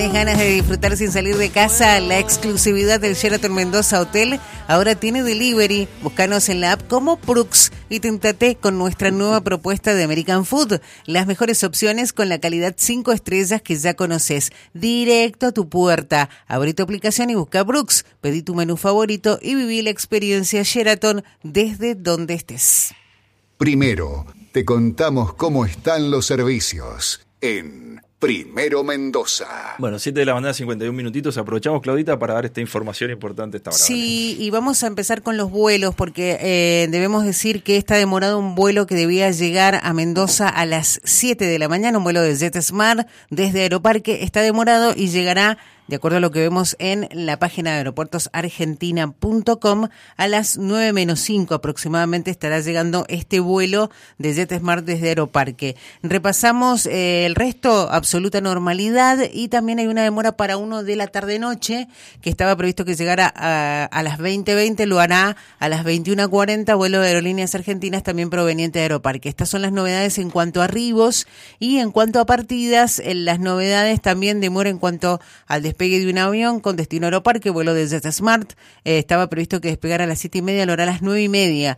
¿Tienes ganas de disfrutar sin salir de casa? La exclusividad del Sheraton Mendoza Hotel ahora tiene delivery. Búscanos en la app como Prux y téntate con nuestra nueva propuesta de American Food. Las mejores opciones con la calidad 5 estrellas que ya conoces. Directo a tu puerta. Abrí tu aplicación y busca Prux. Pedí tu menú favorito y viví la experiencia Sheraton desde donde estés. Primero, te contamos cómo están los servicios en Primero Mendoza. Bueno, 7 de la mañana, 51 minutitos. Aprovechamos, Claudita, para dar esta información importante esta hora. Sí, y vamos a empezar con los vuelos, porque debemos decir que está demorado un vuelo que debía llegar a Mendoza a las 7 de la mañana, un vuelo de JetSmart desde Aeroparque. Está demorado y llegará, de acuerdo a lo que vemos en la página de aeropuertosargentina.com, a las 9:05 aproximadamente estará llegando este vuelo de JetSmart desde Aeroparque. Repasamos el resto, absoluta normalidad, y también hay una demora para uno de la tarde-noche, que estaba previsto que llegara a las 20:20, lo hará a las 21:40, vuelo de Aerolíneas Argentinas también proveniente de Aeroparque. Estas son las novedades en cuanto a arribos, y en cuanto a partidas, las novedades también demora en cuanto al despegue de un avión con destino a Aeroparque, vuelo de JetSmart. Estaba previsto que despegara a las 7:30, lo hará a las 9:30,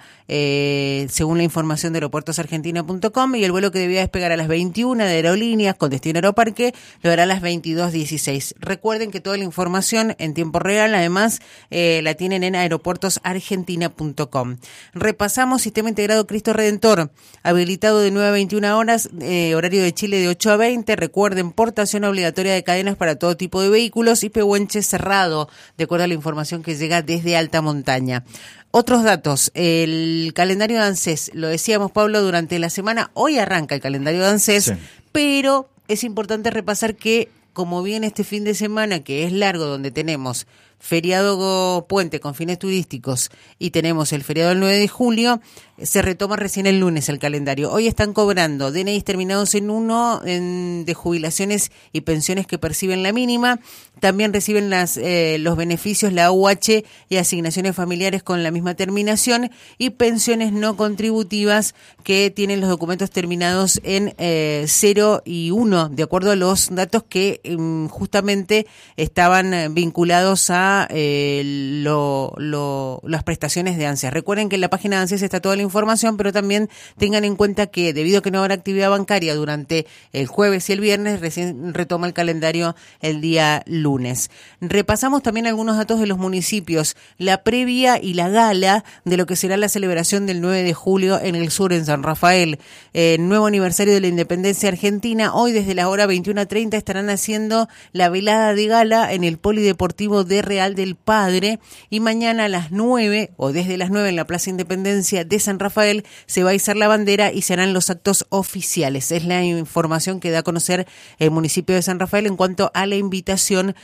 según la información de aeropuertosargentina.com, y el vuelo que debía despegar a las 21 de Aerolíneas con destino a Aeroparque lo hará a las 22:16. Recuerden que toda la información en tiempo real, además, la tienen en aeropuertosargentina.com. Repasamos sistema integrado Cristo Redentor, habilitado de 9 a 21 horas, horario de Chile de 8 a 20. Recuerden, portación obligatoria de cadenas para todo tipo de vehículos y pehuenche cerrado, de acuerdo a la información que llega desde alta montaña. Otros datos, el calendario de ANSES, lo decíamos, Pablo, durante la semana, hoy arranca el calendario de ANSES, sí, pero es importante repasar que, como viene este fin de semana, que es largo, donde tenemos feriado puente con fines turísticos y tenemos el feriado del 9 de julio, se retoma recién el lunes el calendario. Hoy están cobrando DNIs terminados en 1 de jubilaciones y pensiones que perciben la mínima. También reciben los beneficios, la AUH y asignaciones familiares con la misma terminación, y pensiones no contributivas que tienen los documentos terminados en 0 y 1, de acuerdo a los datos que justamente estaban vinculados a las prestaciones de ANSES. Recuerden que en la página de ANSES está toda la información, pero también tengan en cuenta que debido a que no habrá actividad bancaria durante el jueves y el viernes, recién retoma el calendario el día lunes. Repasamos también algunos datos de los municipios, la previa y la gala de lo que será la celebración del 9 de julio en el sur, en San Rafael, nuevo aniversario de la independencia argentina. Hoy desde la hora 21:30 estarán haciendo la velada de gala en el Polideportivo de Real del Padre, y mañana a las 9, o desde las 9 en la Plaza Independencia de San Rafael, se va a izar la bandera y serán los actos oficiales. Es la información que da a conocer el municipio de San Rafael en cuanto a la invitación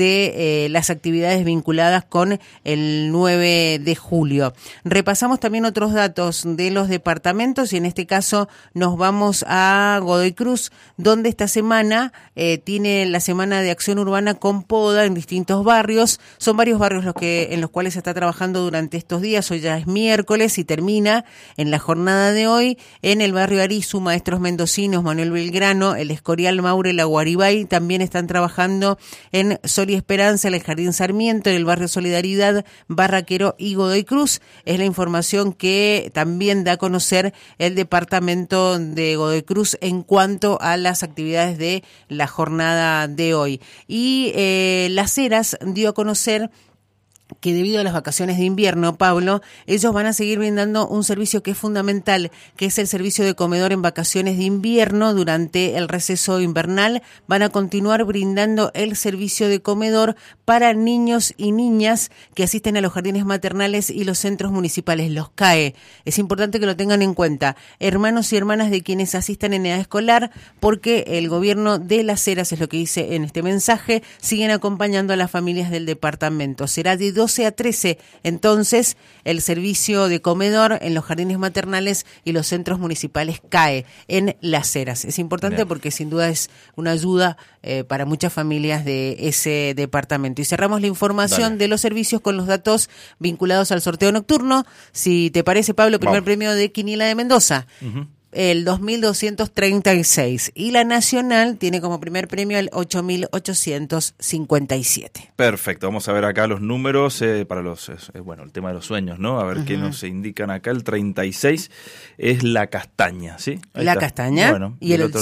de las actividades vinculadas con el 9 de julio. Repasamos también otros datos de los departamentos, y en este caso nos vamos a Godoy Cruz, donde esta semana tiene la semana de acción urbana con poda en distintos barrios. Son varios barrios en los cuales se está trabajando durante estos días. Hoy ya es miércoles y termina en la jornada de hoy en el barrio Arizu, Maestros Mendocinos, Manuel Belgrano, el Escorial, Maure, la Guaribay. También están trabajando en Sol y Esperanza, en el Jardín Sarmiento, en el barrio Solidaridad, Barraquero y Godoy Cruz. Es la información que también da a conocer el departamento de Godoy Cruz en cuanto a las actividades de la jornada de hoy. Y Las Heras dio a conocer que debido a las vacaciones de invierno, Pablo, ellos van a seguir brindando un servicio que es fundamental, que es el servicio de comedor en vacaciones de invierno. Durante el receso invernal van a continuar brindando el servicio de comedor para niños y niñas que asisten a los jardines maternales y los centros municipales, los CAE. Es importante que lo tengan en cuenta, hermanos y hermanas de quienes asistan en edad escolar, porque el gobierno de Las Heras, es lo que dice en este mensaje, siguen acompañando a las familias del departamento. Será de 12 a 13, entonces, el servicio de comedor en los jardines maternales y los centros municipales CAE en Las Heras. Es importante porque sin duda es una ayuda para muchas familias de ese departamento. Y cerramos la información de los servicios con los datos vinculados al sorteo nocturno. Si te parece, Pablo, primer premio de Quiniela de Mendoza. el 2.236 y la nacional tiene como primer premio el 8.857. Perfecto, vamos a ver acá los números para el tema de los sueños, ¿no? A ver qué nos indican acá. El 36 es la castaña, ¿sí? Ahí la está. Castaña, bueno, y el otro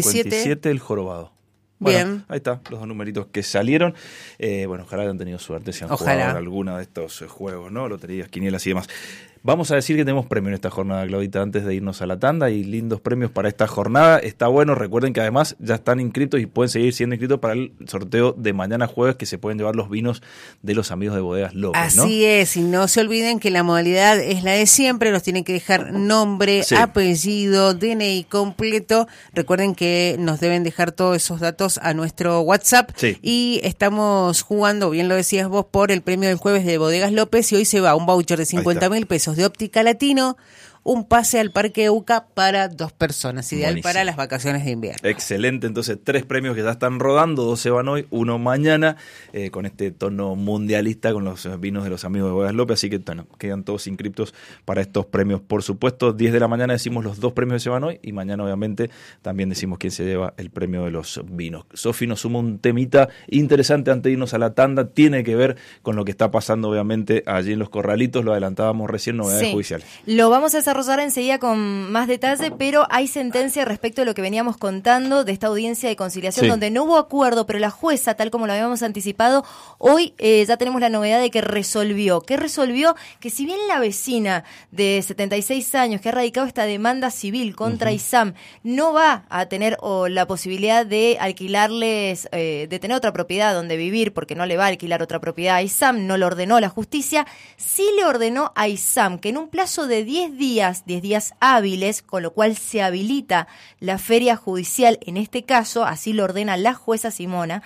57 el jorobado. Bueno, bien. Ahí está, los dos numeritos que salieron. Ojalá hayan tenido suerte si han jugado en alguna de estos juegos, ¿no? Loterías, quinielas y demás. Vamos a decir que tenemos premio en esta jornada, Claudita, antes de irnos a la tanda, y lindos premios para esta jornada. Está bueno, recuerden que además ya están inscritos y pueden seguir siendo inscritos para el sorteo de mañana jueves, que se pueden llevar los vinos de los amigos de Bodegas López, ¿no? Así es, y no se olviden que la modalidad es la de siempre, nos tienen que dejar nombre, apellido, DNI completo. Recuerden que nos deben dejar todos esos datos a nuestro WhatsApp, y estamos jugando, bien lo decías vos, por el premio del jueves de Bodegas López, y hoy se va un voucher de 50.000 pesos de Óptica Latino, un pase al Parque Euca para 2 personas, ideal buenísimo para las vacaciones de invierno. Excelente, entonces 3 premios que ya están rodando, 2 se van hoy, 1 mañana, con este tono mundialista con los vinos de los amigos de Bodegas López, así que bueno, quedan todos inscriptos para estos premios, por supuesto. 10 de la mañana decimos los 2 premios que se van hoy, y mañana obviamente también decimos quién se lleva el premio de los vinos. Sofi nos suma un temita interesante antes de irnos a la tanda, tiene que ver con lo que está pasando obviamente allí en Los Corralitos, lo adelantábamos recién, novedades judiciales. Lo vamos a desarrollar enseguida con más detalle, pero hay sentencia respecto a lo que veníamos contando de esta audiencia de conciliación donde no hubo acuerdo, pero la jueza, tal como lo habíamos anticipado, hoy ya tenemos la novedad de que resolvió. ¿Qué resolvió? Que si bien la vecina de 76 años que ha radicado esta demanda civil contra ISAM no va a tener la posibilidad de alquilarles, de tener otra propiedad donde vivir, porque no le va a alquilar otra propiedad a ISAM, no lo ordenó la justicia, sí le ordenó a ISAM que en un plazo de 10 días hábiles, con lo cual se habilita la feria judicial, en este caso, así lo ordena la jueza Simón,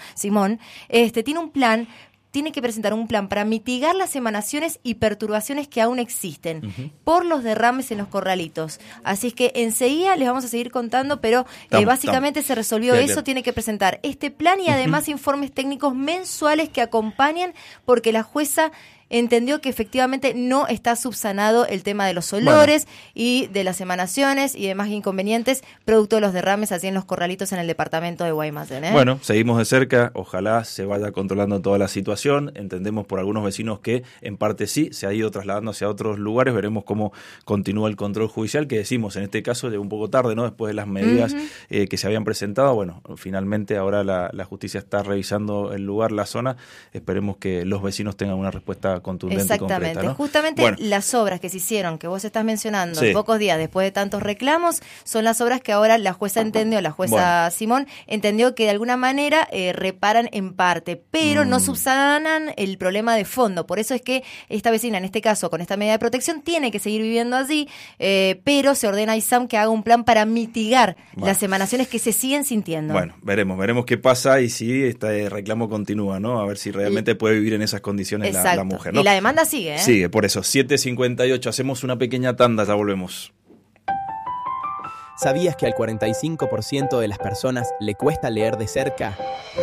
tiene que presentar un plan para mitigar las emanaciones y perturbaciones que aún existen por los derrames en los corralitos. Así es que enseguida les vamos a seguir contando, pero básicamente se resolvió eso, tiene que presentar este plan y además informes técnicos mensuales que acompañan, porque la jueza entendió que efectivamente no está subsanado el tema de los olores y de las emanaciones y demás inconvenientes producto de los derrames así en los corralitos en el departamento de Guaymallén. Bueno, seguimos de cerca, ojalá se vaya controlando toda la situación. Entendemos por algunos vecinos que en parte sí, se ha ido trasladando hacia otros lugares, veremos cómo continúa el control judicial, que decimos, en este caso llegó un poco tarde, ¿no? Después de las medidas que se habían presentado. Bueno, finalmente ahora la justicia está revisando el lugar, la zona, esperemos que los vecinos tengan una respuesta contundente. Exactamente, completa, ¿no? Justamente las obras que se hicieron, que vos estás mencionando, pocos días después de tantos reclamos, son las obras que ahora la jueza entendió, la jueza Simón entendió que de alguna manera reparan en parte, pero no subsanan el problema de fondo. Por eso es que esta vecina, en este caso, con esta medida de protección, tiene que seguir viviendo allí, pero se ordena a ISAM que haga un plan para mitigar las emanaciones que se siguen sintiendo. Bueno, veremos qué pasa y si este reclamo continúa, ¿no? A ver si realmente puede vivir en esas condiciones la mujer, ¿no? Y la demanda sigue, Sigue, por eso, 7:58, hacemos una pequeña tanda, ya volvemos. ¿Sabías que al 45% de las personas le cuesta leer de cerca?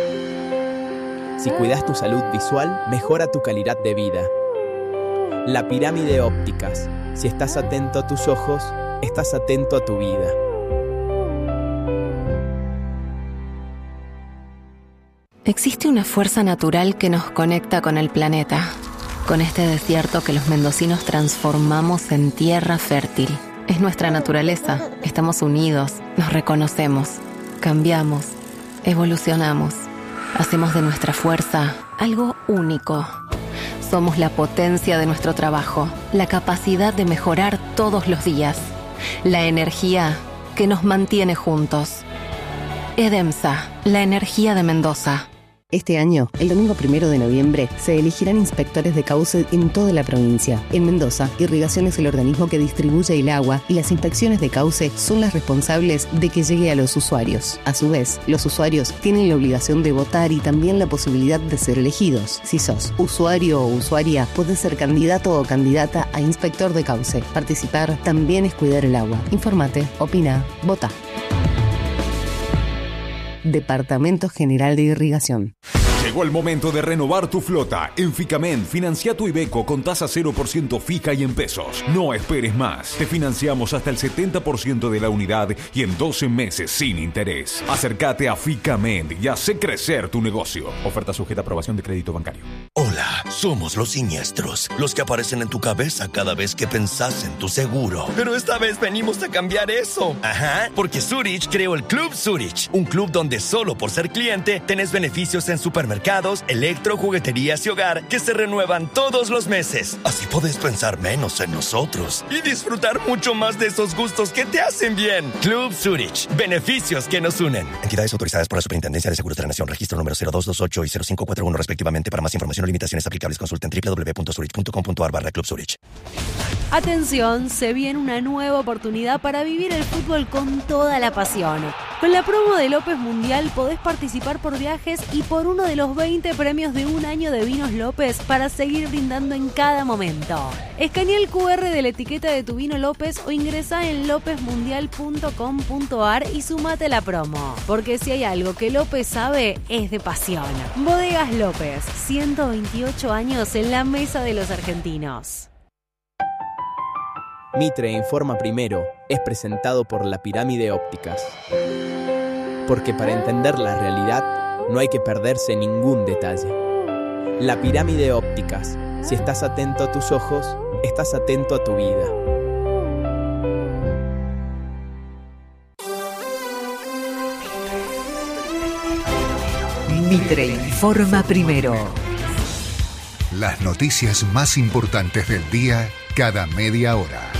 Si cuidas tu salud visual, mejora tu calidad de vida. La Pirámide Ópticas. Si estás atento a tus ojos, estás atento a tu vida. Existe una fuerza natural que nos conecta con el planeta, con este desierto que los mendocinos transformamos en tierra fértil. Es nuestra naturaleza, estamos unidos, nos reconocemos, cambiamos, evolucionamos, hacemos de nuestra fuerza algo único. Somos la potencia de nuestro trabajo, la capacidad de mejorar todos los días, la energía que nos mantiene juntos. EDEMSA, la energía de Mendoza. Este año, el domingo 1 de noviembre, se elegirán inspectores de cauce en toda la provincia. En Mendoza, Irrigación es el organismo que distribuye el agua y las inspecciones de cauce son las responsables de que llegue a los usuarios. A su vez, los usuarios tienen la obligación de votar y también la posibilidad de ser elegidos. Si sos usuario o usuaria, podés ser candidato o candidata a inspector de cauce. Participar también es cuidar el agua. Infórmate, opina, vota. Departamento General de Irrigación. Llegó el momento de renovar tu flota. En Ficamend, financia tu Iveco con tasa 0% fija y en pesos. No esperes más. Te financiamos hasta el 70% de la unidad y en 12 meses sin interés. Acércate a Ficamend y hace crecer tu negocio. Oferta sujeta a aprobación de crédito bancario. Hola, somos los siniestros, los que aparecen en tu cabeza cada vez que pensás en tu seguro. Pero esta vez venimos a cambiar eso. Ajá, porque Zurich creó el Club Zurich, un club donde solo por ser cliente tenés beneficios en supermercados, electro, jugueterías y hogar que se renuevan todos los meses. Así podés pensar menos en nosotros y disfrutar mucho más de esos gustos que te hacen bien. Club Zurich, beneficios que nos unen. Entidades autorizadas por la Superintendencia de Seguros de la Nación, registro número 0228 y 0541 respectivamente. Para más información o limitaciones aplicables, consulten www.zurich.com.ar/Club Zurich. Atención, se viene una nueva oportunidad para vivir el fútbol con toda la pasión. Con la promo de López Mundial podés participar por viajes y por uno de los 20 premios de un año de Vinos López para seguir brindando en cada momento. Escanea el QR de la etiqueta de tu vino López o ingresá en lopezmundial.com.ar y sumate a la promo. Porque si hay algo que López sabe, es de pasión. Bodegas López, 128 años en la mesa de los argentinos. Mitre Informa Primero es presentado por La Pirámide Ópticas. Porque para entender la realidad no hay que perderse ningún detalle. La Pirámide Ópticas. Si estás atento a tus ojos, estás atento a tu vida. Mitre Informa Primero. Las noticias más importantes del día cada media hora.